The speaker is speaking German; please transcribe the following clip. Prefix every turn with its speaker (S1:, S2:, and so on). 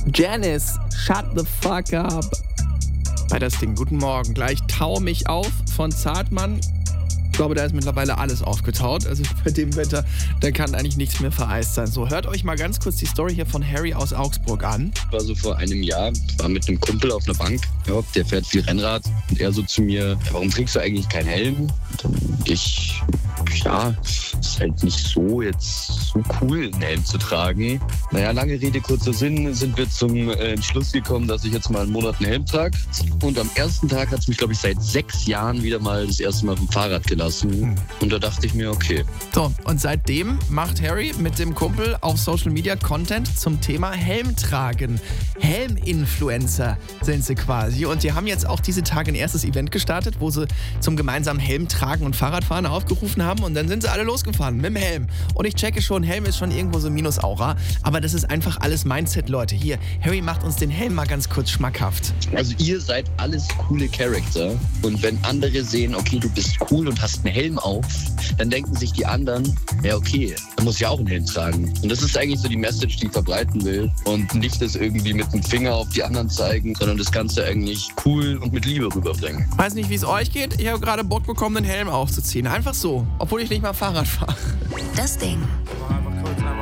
S1: Janice, shut the fuck up. Bei das Ding, guten Morgen. Gleich Tau mich auf von Zartmann. Ich glaube, da ist mittlerweile alles aufgetaut. Also bei dem Wetter, da kann eigentlich nichts mehr vereist sein. So, hört euch mal ganz kurz die Story hier von Harry aus Augsburg an.
S2: War so vor einem Jahr, war mit einem Kumpel auf einer Bank. Ja, der fährt viel Rennrad. Und er so zu mir, warum trägst du eigentlich keinen Helm? Und dann ich, ja, ist halt nicht so jetzt so cool, einen Helm zu tragen. Naja, lange Rede, kurzer Sinn, sind wir zum Entschluss gekommen, dass ich jetzt mal einen Monat einen Helm trage. Und am ersten Tag hat es mich, glaube ich, seit 6 Jahren wieder mal das erste Mal vom Fahrrad gelassen. Und da dachte ich mir, okay.
S1: So, und seitdem macht Harry mit dem Kumpel auf Social Media Content zum Thema Helm tragen. Helm-Influencer sind sie quasi. Und die haben jetzt auch diese Tage ein erstes Event gestartet, wo sie zum gemeinsamen Helm tragen und Fahrradfahren aufgerufen haben. Und dann sind sie alle losgefahren mit dem Helm. Und ich checke schon, Helm ist schon irgendwo so Minus-Aura. Aber das ist einfach alles Mindset, Leute. Hier, Harry macht uns den Helm mal ganz kurz schmackhaft.
S2: Also ihr seid alles coole Charakter. Und wenn andere sehen, okay, du bist cool und hast einen Helm auf, dann denken sich die anderen, ja okay, dann muss ich auch einen Helm tragen. Und das ist eigentlich so die Message, die ich verbreiten will. Und nicht das irgendwie mit dem Finger auf die anderen zeigen, sondern das Ganze eigentlich cool und mit Liebe rüberbringen.
S1: Weiß nicht, wie es euch geht. Ich habe gerade Bock bekommen, den Helm aufzuziehen. Einfach so, obwohl ich nicht mal Fahrrad fahre.
S3: Das Ding.